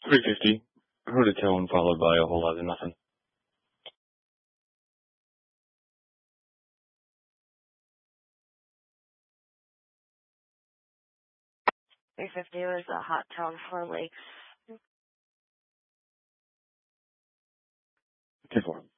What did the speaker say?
350. Heard a tone followed by a whole lot of nothing. 350 was a hot tone for Lakes. 10-4.